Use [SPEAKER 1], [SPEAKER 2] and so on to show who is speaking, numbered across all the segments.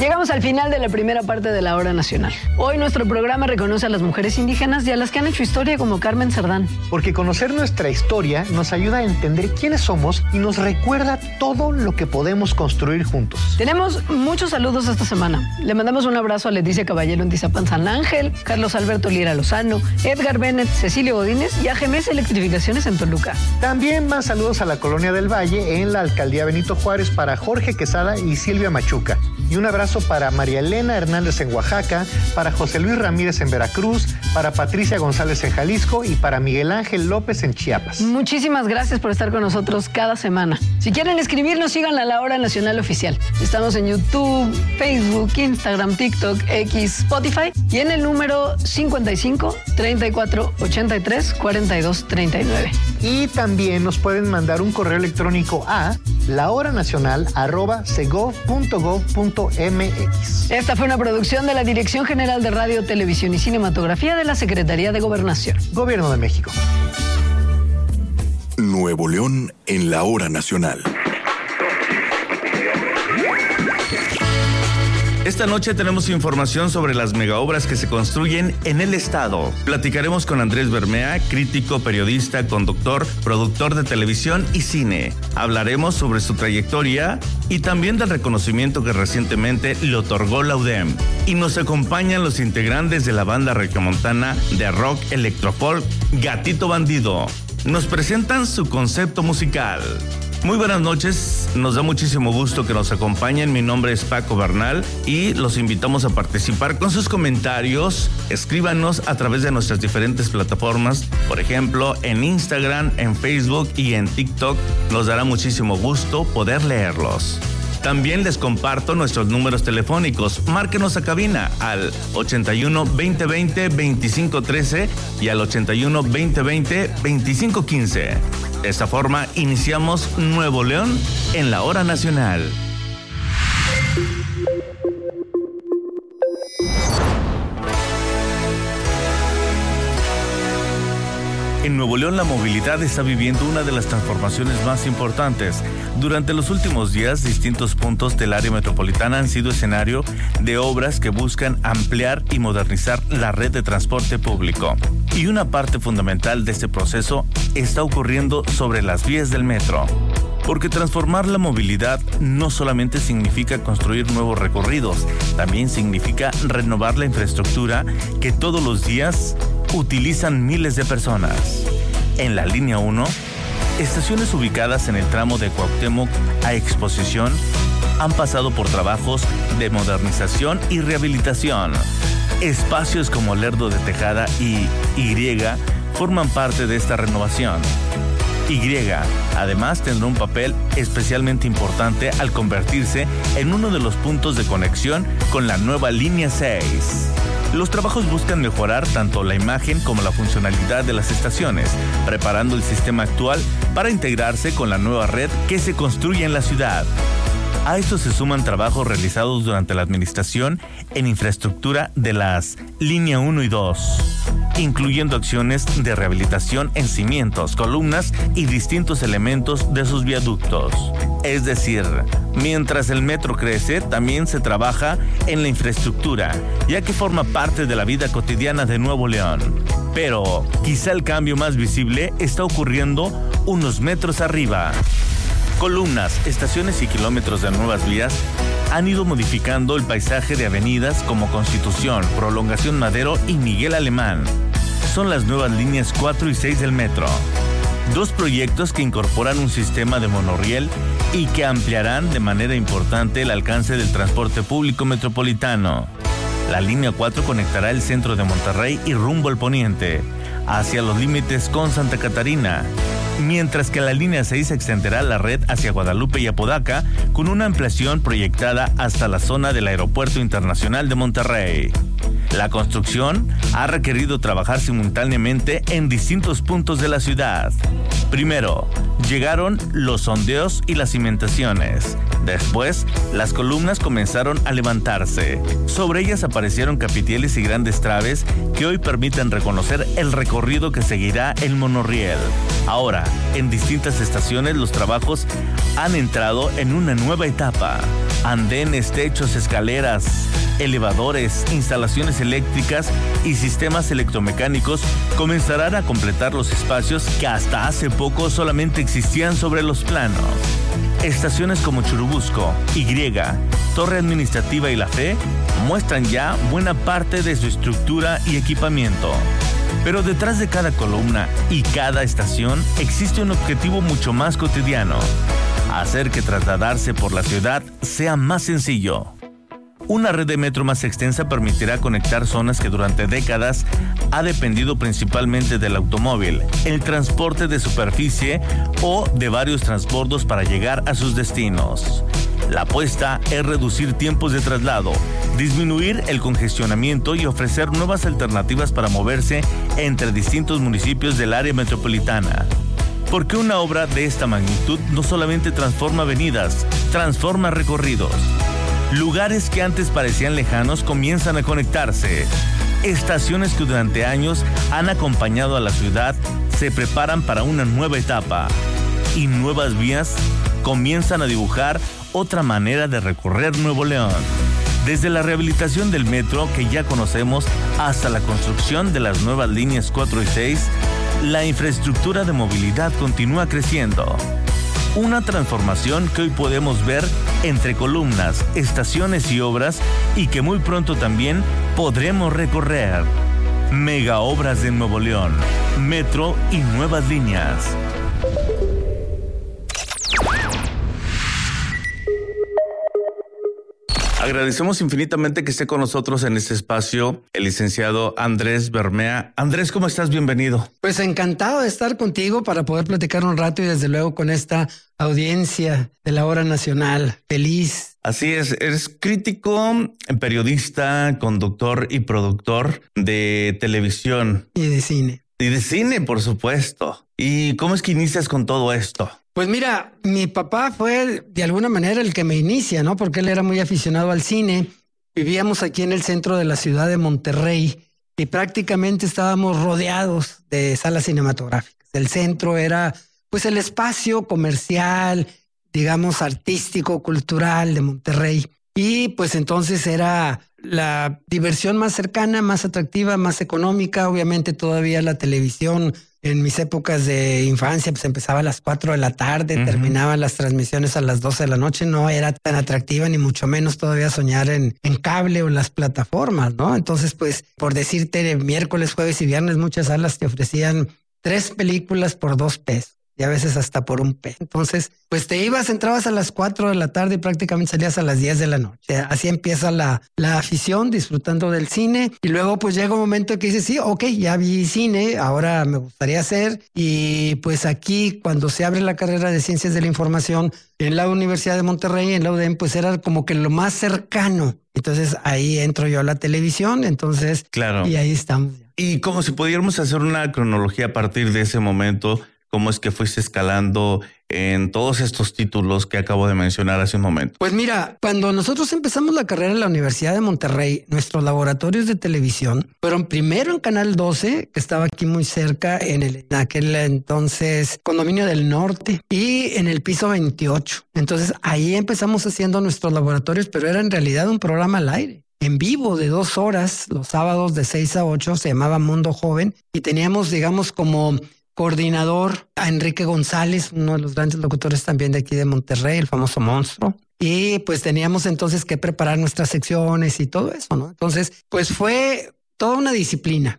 [SPEAKER 1] Llegamos al final de la primera parte de la Hora Nacional. Hoy nuestro programa reconoce a las mujeres indígenas y a las que han hecho historia como Carmen Cerdán.
[SPEAKER 2] Porque conocer nuestra historia nos ayuda a entender quiénes somos y nos recuerda todo lo que podemos construir juntos.
[SPEAKER 1] Tenemos muchos saludos esta semana. Le mandamos un abrazo a Leticia Caballero en Tizapán San Ángel, Carlos Alberto Lira Lozano, Edgar Bennett, Cecilio Godínez y a GMS Electrificaciones en Toluca.
[SPEAKER 2] También más saludos a la Colonia del Valle en la Alcaldía Benito Juárez para Jorge Quesada y Silvia Machuca. Y un abrazo para María Elena Hernández en Oaxaca, para José Luis Ramírez en Veracruz, para Patricia González en Jalisco y para Miguel Ángel López en Chiapas.
[SPEAKER 1] Muchísimas gracias por estar con nosotros cada semana. Si quieren escribirnos, sigan a La Hora Nacional Oficial. Estamos en YouTube, Facebook, Instagram, TikTok, X, Spotify y en el número 55 34 83 42 39.
[SPEAKER 2] Y también nos pueden mandar un correo electrónico a lahoranacional@segov.gov.mx.
[SPEAKER 1] Esta fue una producción de la Dirección General de Radio, Televisión y Cinematografía de la Secretaría de Gobernación.
[SPEAKER 2] Gobierno de México.
[SPEAKER 3] Nuevo León en la Hora Nacional.
[SPEAKER 4] Esta noche tenemos información sobre las megaobras que se construyen en el estado. Platicaremos con Andrés Bermea, crítico, periodista, conductor, productor de televisión y cine. Hablaremos sobre su trayectoria y también del reconocimiento que recientemente le otorgó la UDEM. Y nos acompañan los integrantes de la banda regiomontana de rock electrofolk Gatito Bandido. Nos presentan su concepto musical. Muy buenas noches, nos da muchísimo gusto que nos acompañen. Mi nombre es Paco Bernal y los invitamos a participar con sus comentarios. Escríbanos a través de nuestras diferentes plataformas, por ejemplo, en Instagram, en Facebook y en TikTok. Nos dará muchísimo gusto poder leerlos. También les comparto nuestros números telefónicos. Márquenos a cabina al 81 2020 2513 y al 81 2020 2515. De esta forma iniciamos Nuevo León en la Hora Nacional. En Nuevo León la movilidad está viviendo una de las transformaciones más importantes. Durante los últimos días, distintos puntos del área metropolitana han sido escenario de obras que buscan ampliar y modernizar la red de transporte público. Y una parte fundamental de este proceso está ocurriendo sobre las vías del metro. Porque transformar la movilidad no solamente significa construir nuevos recorridos, también significa renovar la infraestructura que todos los días utilizan miles de personas. En la línea 1, estaciones ubicadas en el tramo de Cuauhtémoc a Exposición han pasado por trabajos de modernización y rehabilitación. Espacios como Lerdo de Tejada y Y forman parte de esta renovación. Y, además, tendrá un papel especialmente importante al convertirse en uno de los puntos de conexión con la nueva línea 6. Los trabajos buscan mejorar tanto la imagen como la funcionalidad de las estaciones, preparando el sistema actual para integrarse con la nueva red que se construye en la ciudad. A esto se suman trabajos realizados durante la administración en infraestructura de las línea 1 y 2, incluyendo acciones de rehabilitación en cimientos, columnas y distintos elementos de sus viaductos. Es decir, mientras el metro crece, también se trabaja en la infraestructura, ya que forma parte de la vida cotidiana de Nuevo León. Pero quizá el cambio más visible está ocurriendo unos metros arriba. Columnas, estaciones y kilómetros de nuevas vías han ido modificando el paisaje de avenidas como Constitución, Prolongación Madero y Miguel Alemán. Son las nuevas líneas 4 y 6 del metro. Dos proyectos que incorporan un sistema de monorriel y que ampliarán de manera importante el alcance del transporte público metropolitano. La línea 4 conectará el centro de Monterrey y rumbo al poniente, hacia los límites con Santa Catarina, mientras que la línea 6 extenderá la red hacia Guadalupe y Apodaca con una ampliación proyectada hasta la zona del Aeropuerto Internacional de Monterrey. La construcción ha requerido trabajar simultáneamente en distintos puntos de la ciudad. Primero, llegaron los sondeos y las cimentaciones. Después, las columnas comenzaron a levantarse. Sobre ellas aparecieron capiteles y grandes traves que hoy permiten reconocer el recorrido que seguirá el monorriel. Ahora, en distintas estaciones, los trabajos han entrado en una nueva etapa. Andenes, techos, escaleras, elevadores, instalaciones eléctricas y sistemas electromecánicos comenzarán a completar los espacios que hasta hace poco solamente existían sobre los planos. Estaciones como Churubusco, Y, Torre Administrativa y La Fe muestran ya buena parte de su estructura y equipamiento. Pero detrás de cada columna y cada estación existe un objetivo mucho más cotidiano: hacer que trasladarse por la ciudad sea más sencillo. Una red de metro más extensa permitirá conectar zonas que durante décadas ha dependido principalmente del automóvil, el transporte de superficie o de varios transbordos para llegar a sus destinos. La apuesta es reducir tiempos de traslado, disminuir el congestionamiento y ofrecer nuevas alternativas para moverse entre distintos municipios del área metropolitana. Porque una obra de esta magnitud no solamente transforma avenidas, transforma recorridos. Lugares que antes parecían lejanos comienzan a conectarse. Estaciones que durante años han acompañado a la ciudad se preparan para una nueva etapa. Y nuevas vías comienzan a dibujar otra manera de recorrer Nuevo León. Desde la rehabilitación del metro que ya conocemos hasta la construcción de las nuevas líneas 4 y 6, la infraestructura de movilidad continúa creciendo. Una transformación que hoy podemos ver entre columnas, estaciones y obras y que muy pronto también podremos recorrer. Mega obras de Nuevo León, metro y nuevas líneas. Agradecemos infinitamente que esté con nosotros en este espacio el licenciado Andrés Bermea. Andrés, ¿cómo estás? Bienvenido.
[SPEAKER 5] Pues encantado de estar contigo para poder platicar un rato y desde luego con esta audiencia de la Hora Nacional. Feliz.
[SPEAKER 4] Así es, eres crítico, periodista, conductor y productor de televisión.
[SPEAKER 5] Y de cine.
[SPEAKER 4] Y de cine, por supuesto. ¿Y cómo es que inicias con todo esto?
[SPEAKER 5] Pues mira, mi papá fue de alguna manera el que me inicia, ¿no? Porque él era muy aficionado al cine. Vivíamos aquí en el centro de la ciudad de Monterrey y prácticamente estábamos rodeados de salas cinematográficas. El centro era pues el espacio comercial, digamos artístico, cultural de Monterrey. Y pues entonces era la diversión más cercana, más atractiva, más económica. Obviamente todavía la televisión en mis épocas de infancia pues empezaba a las 4 de la tarde, terminaban las transmisiones a las 12 de la noche. No era tan atractiva ni mucho menos todavía soñar en cable o las plataformas, ¿no? Entonces pues por decirte, miércoles, jueves y viernes muchas salas te ofrecían 3 películas por $2. Y a veces hasta por $1. Entonces, pues te entrabas a las 4 de la tarde y prácticamente salías a las 10 de la noche. Así empieza la afición, disfrutando del cine. Y luego pues llega un momento que dices, sí, ok, ya vi cine, ahora me gustaría hacer. Y pues aquí, cuando se abre la carrera de Ciencias de la Información en la Universidad de Monterrey, en la UDEM, pues era como que lo más cercano. Entonces ahí entro yo a la televisión, entonces, claro. Y ahí estamos.
[SPEAKER 4] Y como si pudiéramos hacer una cronología a partir de ese momento, ¿cómo es que fuiste escalando en todos estos títulos que acabo de mencionar hace un momento? Pues
[SPEAKER 5] mira, cuando nosotros empezamos la carrera en la Universidad de Monterrey, nuestros laboratorios de televisión fueron primero en Canal 12, que estaba aquí muy cerca, en aquel entonces Condominio del Norte, y en el piso 28. Entonces ahí empezamos haciendo nuestros laboratorios, pero era en realidad un programa al aire. En vivo de 2 horas, los sábados de 6 a 8, se llamaba Mundo Joven, y teníamos, digamos, como coordinador a Enrique González, uno de los grandes locutores también de aquí de Monterrey, el famoso monstruo. Y pues teníamos entonces que preparar nuestras secciones y todo eso, ¿no? Entonces, pues fue toda una disciplina,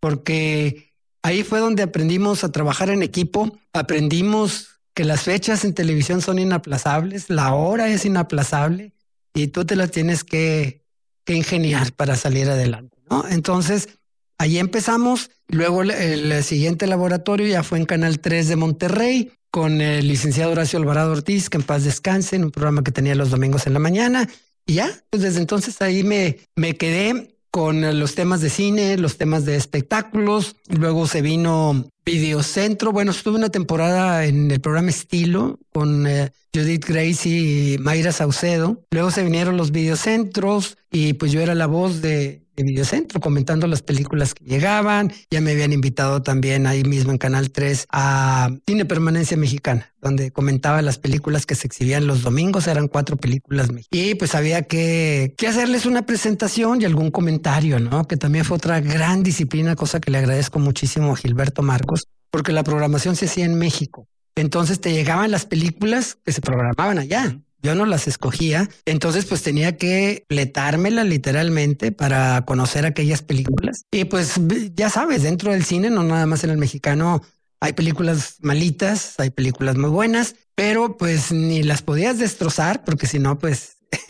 [SPEAKER 5] porque ahí fue donde aprendimos a trabajar en equipo, aprendimos que las fechas en televisión son inaplazables, la hora es inaplazable y tú te la tienes que ingeniar para salir adelante, ¿no? Entonces, ahí empezamos. Luego el siguiente laboratorio ya fue en Canal 3 de Monterrey con el licenciado Horacio Alvarado Ortiz, que en paz descanse, en un programa que tenía los domingos en la mañana. Y ya, pues desde entonces ahí me quedé con los temas de cine, los temas de espectáculos. Luego se vino Videocentro, bueno, estuve una temporada en el programa Estilo con Judith Grace y Mayra Saucedo. Luego se vinieron los videocentros y pues yo era la voz de Videocentro comentando las películas que llegaban. Ya me habían invitado también ahí mismo en Canal 3 a Cine Permanencia Mexicana, donde comentaba las películas que se exhibían los domingos. Eran 4 películas mexicanas. Y pues había que hacerles una presentación y algún comentario, ¿no? Que también fue otra gran disciplina, cosa que le agradezco muchísimo a Gilberto Marcos, porque la programación se hacía en México. Entonces te llegaban las películas que se programaban allá. Yo no las escogía, entonces pues tenía que pletármela literalmente para conocer aquellas películas. Y pues ya sabes, dentro del cine, no nada más en el mexicano, hay películas malitas, hay películas muy buenas, pero pues ni las podías destrozar porque si no pues...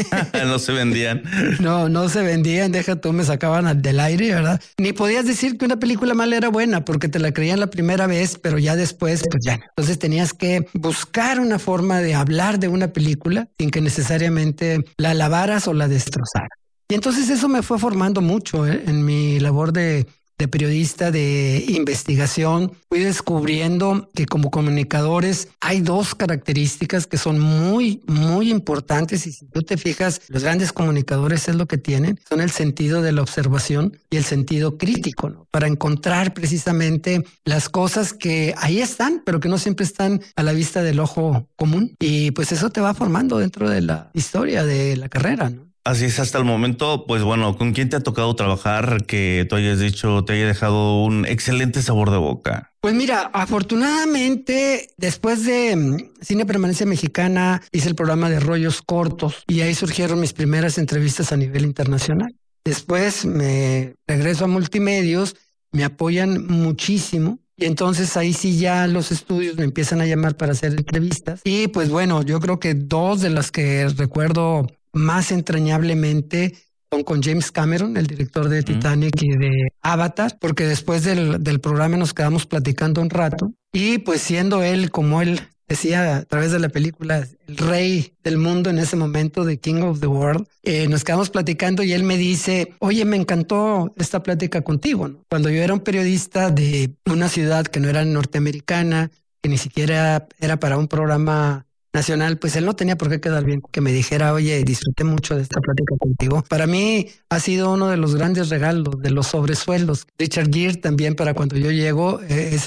[SPEAKER 4] No se vendían.
[SPEAKER 5] No se vendían, deja tú, me sacaban del aire, ¿verdad? Ni podías decir que una película mala era buena porque te la creían la primera vez, pero ya después, pues ya no. Entonces tenías que buscar una forma de hablar de una película sin que necesariamente la alabaras o la destrozaras. Y entonces eso me fue formando mucho en mi labor de periodista de investigación. Fui descubriendo que como comunicadores hay 2 características que son muy, muy importantes y si tú te fijas, los grandes comunicadores es lo que tienen, son el sentido de la observación y el sentido crítico, ¿no? Para encontrar precisamente las cosas que ahí están, pero que no siempre están a la vista del ojo común. Y pues eso te va formando dentro de la historia de la carrera, ¿no?
[SPEAKER 4] Así es, hasta el momento, pues bueno, ¿con quién te ha tocado trabajar que tú hayas dicho, te haya dejado un excelente sabor de boca?
[SPEAKER 5] Pues mira, afortunadamente, después de Cine Permanencia Mexicana, hice el programa de Rollos Cortos y ahí surgieron mis primeras entrevistas a nivel internacional. Después me regreso a Multimedios, me apoyan muchísimo. Y entonces ahí sí ya los estudios me empiezan a llamar para hacer entrevistas. Y pues bueno, yo creo que 2 de las que recuerdo más entrañablemente son con James Cameron, el director de Titanic y de Avatar, porque después del programa nos quedamos platicando un rato y pues siendo él, como él decía a través de la película, el rey del mundo en ese momento, The King of the World, nos quedamos platicando y él me dice, oye, me encantó esta plática contigo, ¿no? Cuando yo era un periodista de una ciudad que no era norteamericana, que ni siquiera era para un programa nacional, pues él no tenía por qué quedar bien que me dijera, oye, disfruté mucho de esta plática contigo. Para mí ha sido uno de los grandes regalos, de los sobresueldos. Richard Gere también, para cuando yo llego,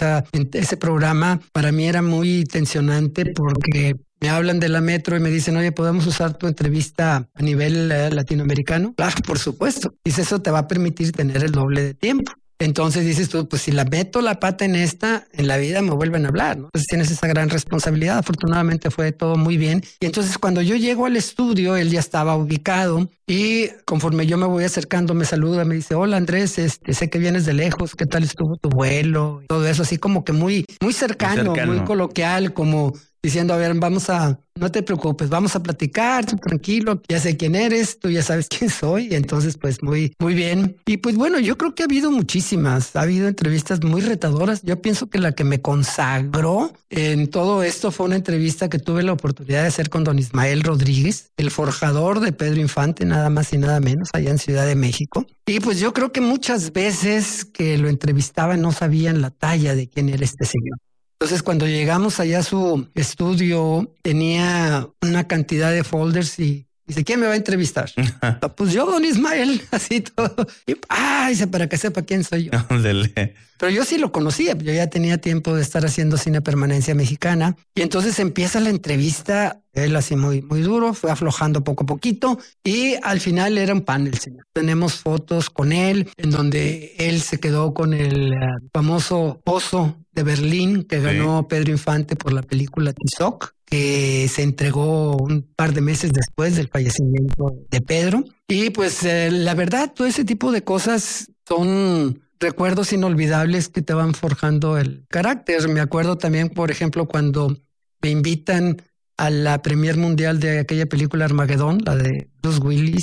[SPEAKER 5] ese programa para mí era muy tensionante porque me hablan de la Metro y me dicen, oye, ¿podemos usar tu entrevista a nivel latinoamericano? Claro, por supuesto. Dice, eso te va a permitir tener el doble de tiempo. Entonces dices tú, pues si la meto la pata en esta, en la vida me vuelven a hablar, ¿no? Entonces tienes esa gran responsabilidad. Afortunadamente fue todo muy bien. Y entonces cuando yo llego al estudio, él ya estaba ubicado y conforme yo me voy acercando, me saluda, me dice, hola Andrés, sé que vienes de lejos, ¿qué tal estuvo tu vuelo? Y todo eso así como que muy cercano, muy coloquial, como diciendo, a ver, no te preocupes, vamos a platicar, tú tranquilo, ya sé quién eres, tú ya sabes quién soy, y entonces pues muy, muy bien. Y pues bueno, yo creo que ha habido muchísimas, ha habido entrevistas muy retadoras. Yo pienso que la que me consagró en todo esto fue una entrevista que tuve la oportunidad de hacer con don Ismael Rodríguez, el forjador de Pedro Infante, nada más y nada menos, allá en Ciudad de México. Y pues yo creo que muchas veces que lo entrevistaban no sabían la talla de quién era este señor. Entonces, cuando llegamos allá a su estudio, tenía una cantidad de folders y dice, ¿quién me va a entrevistar? Pues yo, don Ismael, así todo. Y, dice, para que sepa quién soy yo. Pero yo sí lo conocía, yo ya tenía tiempo de estar haciendo Cine Permanencia Mexicana. Y entonces empieza la entrevista, él así muy, muy duro, fue aflojando poco a poquito y al final era un panel, señor. Tenemos fotos con él en donde él se quedó con el famoso oso de Berlín que ganó Pedro Infante por la película Tizoc, que se entregó un par de meses después del fallecimiento de Pedro. Y pues la verdad, todo ese tipo de cosas son recuerdos inolvidables que te van forjando el carácter. Me acuerdo también, por ejemplo, cuando me invitan a la premier mundial de aquella película Armagedón, la de Bruce Willis,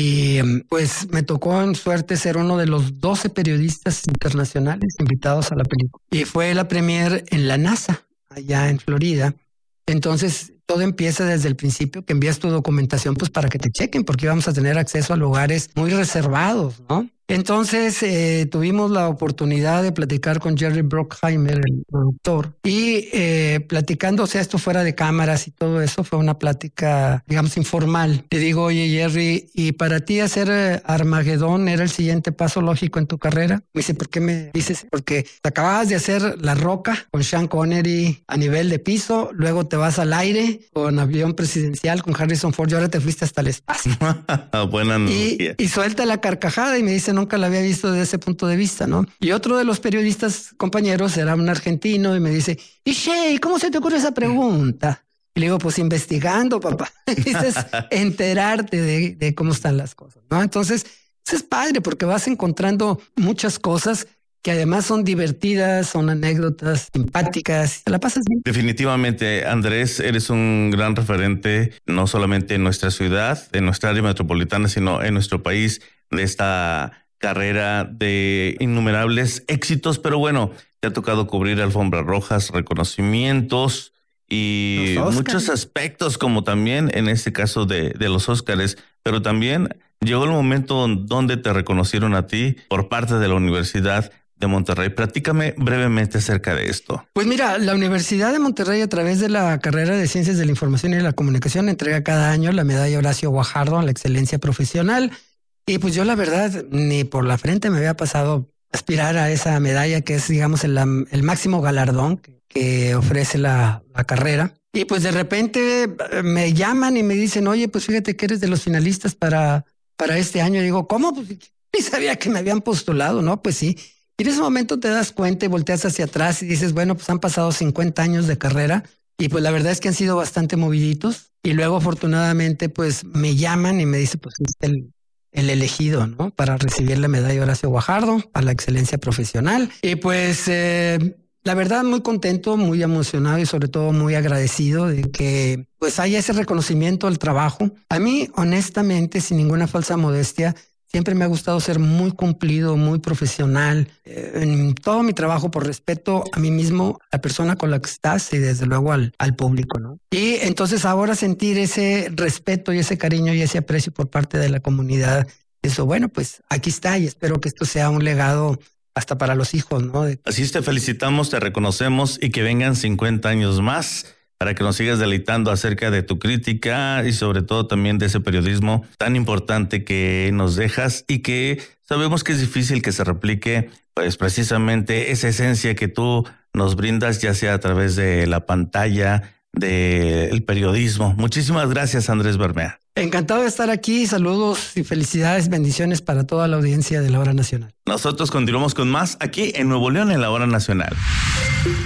[SPEAKER 5] y pues me tocó en suerte ser uno de los 12 periodistas internacionales invitados a la película. Y fue la premier en la NASA, allá en Florida. Entonces todo empieza desde el principio, que envías tu documentación pues para que te chequen, porque íbamos a tener acceso a lugares muy reservados, ¿no? Entonces tuvimos la oportunidad de platicar con Jerry Bruckheimer, el productor, y platicando, o sea, esto fuera de cámaras y todo eso, fue una plática, digamos, informal. Le digo, oye, Jerry, ¿y para ti hacer Armagedón era el siguiente paso lógico en tu carrera? Me dice, ¿por qué me dices? Porque te acababas de hacer La Roca con Sean Connery a nivel de piso, luego te vas al aire con Avión Presidencial con Harrison Ford y ahora te fuiste hasta el espacio.
[SPEAKER 4] Buena analogía.
[SPEAKER 5] Y suelta la carcajada y me dice, nunca la había visto desde ese punto de vista, ¿no? Y otro de los periodistas compañeros era un argentino y me dice, y Shea, ¿cómo se te ocurre esa pregunta? Y le digo, pues investigando, papá. Dices, enterarte de cómo están las cosas, ¿no? Entonces, eso es padre porque vas encontrando muchas cosas que además son divertidas, son anécdotas simpáticas, te la pasas bien.
[SPEAKER 4] Definitivamente, Andrés, eres un gran referente, no solamente en nuestra ciudad, en nuestra área metropolitana, sino en nuestro país, de esta carrera de innumerables éxitos. Pero bueno, te ha tocado cubrir alfombras rojas, reconocimientos y muchos aspectos, como también en este caso de los Óscares, pero también llegó el momento donde te reconocieron a ti por parte de la Universidad de Monterrey. Platícame brevemente acerca de esto.
[SPEAKER 5] Pues mira, la Universidad de Monterrey, a través de la carrera de Ciencias de la Información y la Comunicación, entrega cada año la medalla Horacio Guajardo a la excelencia profesional. Y pues yo la verdad, ni por la frente me había pasado aspirar a esa medalla, que es, digamos, el máximo galardón que ofrece la carrera. Y pues de repente me llaman y me dicen, oye, pues fíjate que eres de los finalistas para este año. Y digo, ¿cómo? Pues ni sabía que me habían postulado, ¿no? Pues sí. Y en ese momento te das cuenta y volteas hacia atrás y dices, bueno, pues han pasado 50 años de carrera y pues la verdad es que han sido bastante moviditos. Y luego afortunadamente pues me llaman y me dicen, pues es el elegido, ¿no? Para recibir la medalla Horacio Guajardo a la excelencia profesional. Y pues la verdad muy contento, muy emocionado y sobre todo muy agradecido de que pues haya ese reconocimiento al trabajo. A mí, honestamente, sin ninguna falsa modestia, siempre me ha gustado ser muy cumplido, muy profesional en todo mi trabajo, por respeto a mí mismo, a la persona con la que estás y desde luego al público, ¿no? Y entonces ahora sentir ese respeto y ese cariño y ese aprecio por parte de la comunidad, eso, bueno, pues aquí está y espero que esto sea un legado hasta para los hijos, ¿no?
[SPEAKER 4] Así es, te felicitamos, te reconocemos y que vengan 50 años más para que nos sigas deleitando acerca de tu crítica y sobre todo también de ese periodismo tan importante que nos dejas y que sabemos que es difícil que se replique, pues precisamente esa esencia que tú nos brindas, ya sea a través de la pantalla, del periodismo. Muchísimas gracias, Andrés Bermea.
[SPEAKER 5] Encantado de estar aquí, saludos y felicidades, bendiciones para toda la audiencia de La Hora Nacional.
[SPEAKER 4] Nosotros continuamos con más aquí en Nuevo León en La Hora Nacional.